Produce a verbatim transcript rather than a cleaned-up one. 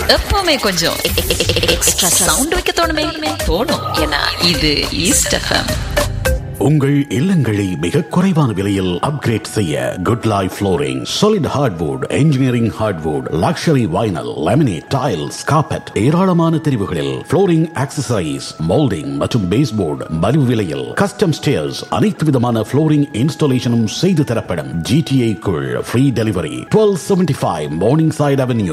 எப்பவுமே கொஞ்சம் extra sound வைக்க தோணுமே தோணும். ஏன்னா இது ஈஸ்ட் எஃப்எம். உங்கள் இல்லங்களை மிக குறைவான விலையில் அப்கிரேட் செய்ய good life flooring. Solid hardwood, engineering hardwood, luxury vinyl, laminate, tiles, carpet, ஏராளமான தெரிவுகளில் ஃப்ளோரிங் ஆக்சசரிஸ், மோல்டிங் மற்றும் பேஸ்போர்டு மலிவு விலையில். கஸ்டம் ஸ்டேர்ஸ், அனைத்து விதமான ஃப்ளோரிங் இன்ஸ்டாலேஷனும் செய்து தரப்படும். GTA குள் free delivery. Twelve seventy five morning side avenue,